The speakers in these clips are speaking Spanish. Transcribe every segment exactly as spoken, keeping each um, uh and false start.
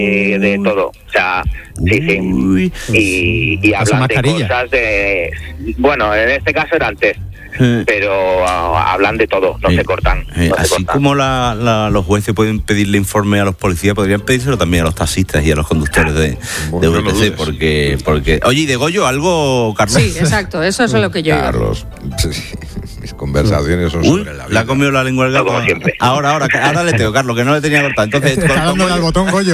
eh, de todo, o sea, sí, sí, Uy. y, y hablan de cosas de, bueno, en este caso eran test, Eh. pero uh, hablan de todo, no Eh, se cortan. eh, no se así cortan. como la, la, los jueces pueden pedirle informe a los policías, podrían pedírselo también a los taxistas y a los conductores de, de V P C, porque, porque... Oye, ¿y de Goyo algo, Carlos? Sí, exacto, eso es lo que yo... Carlos, mis conversaciones son Uy, sobre la vida. le ha comido la lengua al gato. Como siempre. Ahora, ahora, ahora le tengo, Carlos, que no le tenía cortado. Entonces, con, Está con, dándole al Goyo, botón, Goyo.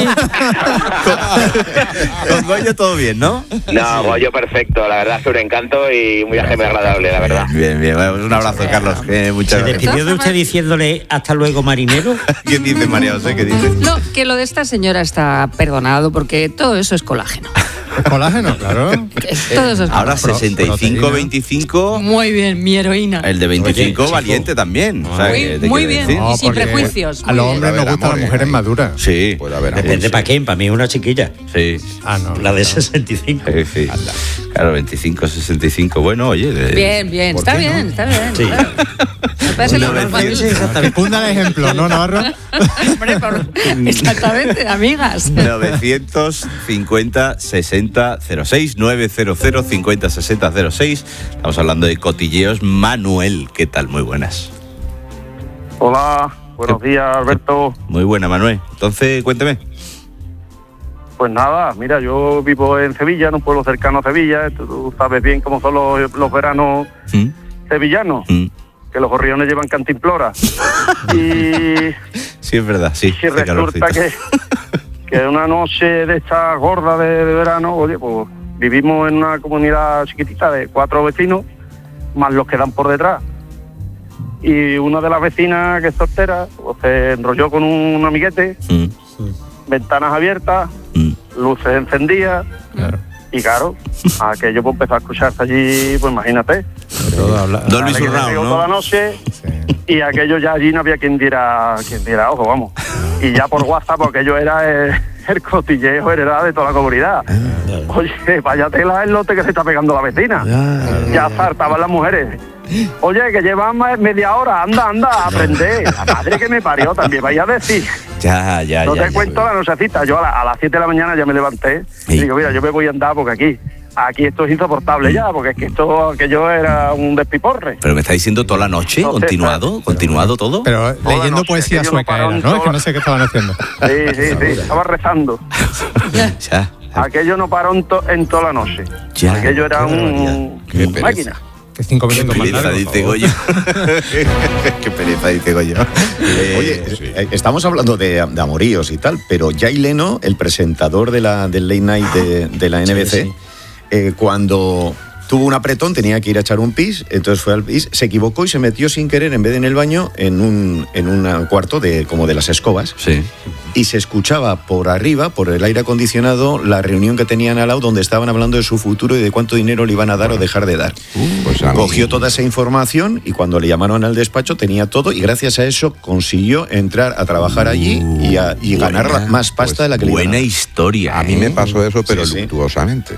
con Goyo todo bien, ¿no? No, Goyo perfecto, la verdad, sobre encanto y un viaje muy agradable, la verdad. Bien, bien, bueno, un abrazo, Carlos, que muchas ¿Se gracias. despidió de usted diciéndole hasta luego, marinero? ¿Qué dice María José? ¿Qué dice? No, que lo de esta señora está perdonado porque todo eso es colágeno. Colágeno, claro. Que todo eso es Ahora colágeno. sesenta y cinco veinticinco, Muy bien, mi heroína. el de veinticinco Oye, valiente también. O sea, Muy- que te muy quiero bien. decir. Y sin porque prejuicios, A muy los bien. hombres nos Puede haber gustan las amores mujeres ahí. maduras. Sí, Puede haber amor. Depende para quién, para mí es una chiquilla. sí. Ah, no. La de sesenta y cinco. Sí, sí. Claro, veinticinco, sesenta y cinco. Bueno, oye. de- Bien, bien, ¿Por está qué bien, no? está bien. Sí. claro. Me parece lo Una vez normal. sí, Que cunda el ejemplo, ¿no, Navarro? Hombre, por- exactamente, amigas. novecientos cincuenta sesenta cero seis novecientos cincuenta sesenta cero seis. Estamos hablando de cotilleos. Manuel, ¿qué tal? Muy buenas. Hola, buenos días, Alberto. Muy buena, Manuel. Entonces, cuénteme. Pues nada, mira, yo vivo en Sevilla, en un pueblo cercano a Sevilla. Tú sabes bien cómo son los, los veranos ¿Mm? sevillanos, ¿Mm? que los gorriones llevan cantimplora. y, Sí, es verdad, sí. y sí, resulta que, que una noche de esta gorda de, de verano, oye, pues vivimos en una comunidad chiquitita de cuatro vecinos, más los que dan por detrás. Y una de las vecinas, que es soltera, pues se enrolló con un amiguete, ¿Mm? ventanas abiertas, ¿Mm? luces encendidas, Claro. y claro, aquello pues empezó a escucharse allí, pues imagínate. Todo habla- Dolby Vale, que se Surround, pegó ¿no? toda la noche, Sí. y aquello ya allí no había quien diera, quien diera ojo, vamos. Y ya por WhatsApp, porque aquello era el, el cotilleo heredado de toda la comunidad. Oye, vaya tela el lote que se está pegando la vecina. Ya saltaban las mujeres. Oye, que llevan más- media hora, anda, anda, a aprender. La madre que me parió también, vaya a decir. Ya, ya, No ya. te ya. cuento la nochecita. Yo a, la- a las siete de la mañana ya me levanté Sí. y digo, mira, yo me voy a andar porque aquí, aquí esto es insoportable ya, porque es que esto, aquello era un despiporre. Pero me está diciendo toda la noche, No sé, continuado, pero- continuado todo. Pero leyendo noche, poesía que yo no sueca paro era, en ¿no? Es que toda- no sé qué estaban haciendo. Sí, sí, sí, estaba rezando. Ya. Aquello no paró en, to- en toda la noche. Ya, Aquello era qué un Qué pereza. máquina. Que cinco Qué minutos más pereza, largo, dice por favor. Goyo. Qué pereza, dice Goyo. Eh, Oye, sí. eh, estamos hablando de, de amoríos y tal, pero Jay Leno, el presentador de la, del Late Night de, de la N B C, Sí, sí. eh, cuando tuvo un apretón, tenía que ir a echar un pis, entonces fue al pis, se equivocó y se metió sin querer, en vez de en el baño, en un, en un cuarto de, como de las escobas. Sí. Y se escuchaba por arriba, por el aire acondicionado, la reunión que tenían al lado donde estaban hablando de su futuro y de cuánto dinero le iban a dar o dejar de dar. Pues a mí- Cogió toda esa información y cuando le llamaron al despacho tenía todo y gracias a eso consiguió entrar a trabajar allí y, a- y buena, ganar la- más pasta pues de la que le iban a Buena dar. historia. A mí ¿eh? me pasó eso, pero Sí, sí. luctuosamente.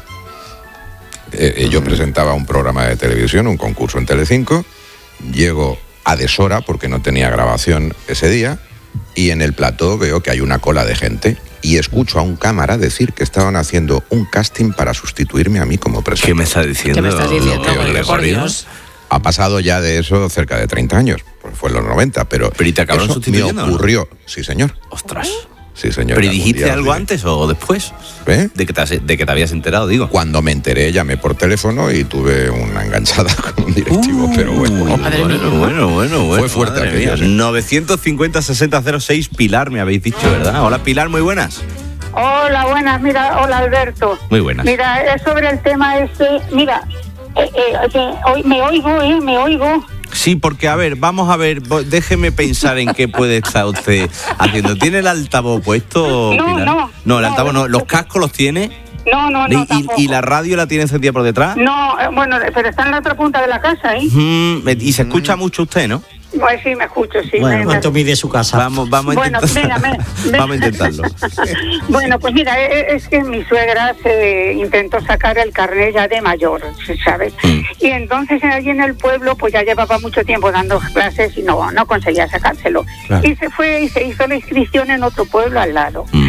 Eh, eh, yo presentaba un programa de televisión, un concurso en Telecinco, llego a deshora porque no tenía grabación ese día y en el plató veo que hay una cola de gente y escucho a un cámara decir que estaban haciendo un casting para sustituirme a mí como ¿Qué presentador. me está diciendo? ¿Qué me estás diciendo? López Porque, por Gregorio? Dios. Ha pasado ya de eso cerca de treinta años, pues fue en los noventa, pero, Pero ¿y te acabaron eso me sustituyendo, no? ocurrió. Sí, señor. Ostras. Sí, señor. ¿Pero y Algún dijiste día os algo diré. antes o después? ¿Eh? De que, te has- de que te habías enterado, digo. Cuando me enteré, llamé por teléfono y tuve una enganchada con un directivo, pero bueno. Madre mía. Bueno, bueno, bueno, bueno. Fue fuerte madre aquello, mía. sí. novecientos cincuenta sesenta cero seis, Pilar, me habéis dicho, ¿verdad? Hola, Pilar, muy buenas. Hola, buenas, mira, hola Alberto. Muy buenas. Mira, es sobre el tema este, mira, eh, eh, que hoy me oigo, eh, me oigo. Sí, porque, a ver, vamos a ver, vo- déjeme pensar en qué puede estar usted haciendo. ¿Tiene el altavoz puesto, No, Pilar? no. No, el No, altavoz no. ¿Los cascos los tiene? No, no, ¿Y, no, y- tampoco. y la radio la tiene encendida por detrás? No, eh, bueno, pero está en la otra punta de la casa, ¿eh? Mm, y se escucha mucho usted, ¿no? Pues sí, me escucho, sí. Bueno, me- ¿cuánto mide su casa? Vamos, vamos a Bueno, intentar. venga, me- me- Vamos a intentarlo. Bueno, pues mira, e- es que mi suegra se intentó sacar el carnet ya de mayor, ¿sabes? Mm. Y entonces allí en el pueblo, pues ya llevaba mucho tiempo dando clases y no, no conseguía sacárselo. Claro. Y se fue y se hizo la inscripción en otro pueblo al lado. Mm.